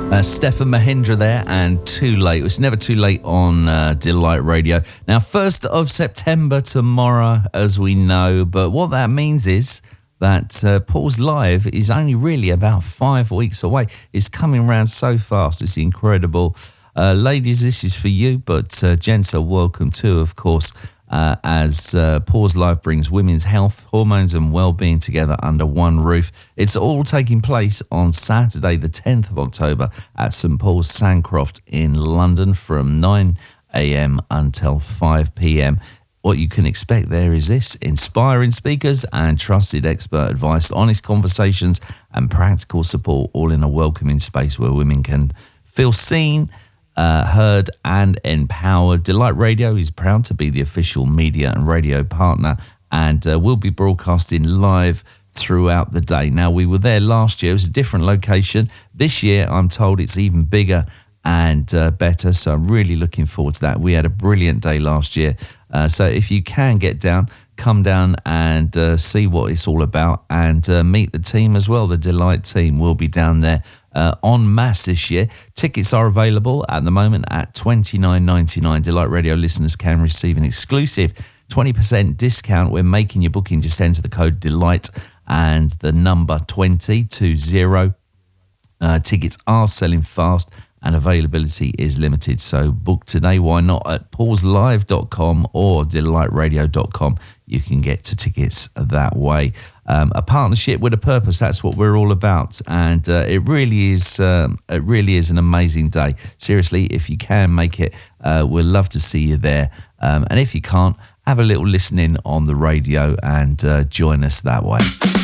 Stefan Mahindra there, and Too Late. It's never too late on Delight Radio. Now, 1st of September tomorrow, as we know, but what that means is that Pause Live is only really about 5 weeks away. It's coming around so fast. It's incredible. Ladies, this is for you, but gents are welcome too, of course, as Pause Live brings women's health, hormones and well-being together under one roof. It's all taking place on Saturday the 10th of October at St Paul's Sandcroft in London from 9 a.m. until 5 p.m. What you can expect there is this: inspiring speakers and trusted expert advice, honest conversations and practical support, all in a welcoming space where women can feel seen, heard and empowered. Delight Radio is proud to be the official media and radio partner, and will be broadcasting live throughout the day. Now, we were there last year. It was a different location. This year, I'm told it's even bigger and better, so I'm really looking forward to that. We had a brilliant day last year, so if you can get down, come down and see what it's all about, and meet the team as well. The Delight team will be down there en masse this year. Tickets are available at the moment at $29.99. Delight Radio listeners can receive an exclusive 20% discount when making your booking. Just enter the code DELIGHT and the number 2020. Tickets are selling fast and availability is limited, so book today. Why not? At pauselive.com or delightradio.com. You can get to tickets that way. A partnership with a purpose, that's what we're all about, and it really is an amazing day. Seriously, if you can make it, we'd love to see you there, and if you can't, have a little listening on the radio and join us that way.